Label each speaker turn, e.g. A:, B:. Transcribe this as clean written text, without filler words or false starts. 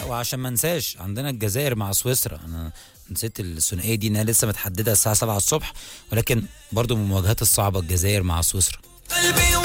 A: وعشان ما انساش عندنا الجزائر مع سويسرا، انا نسيت الثنائيه دي انها لسه متحدده الساعه 7 الصبح، ولكن برضو من المواجهات الصعبه الجزائر مع سويسرا.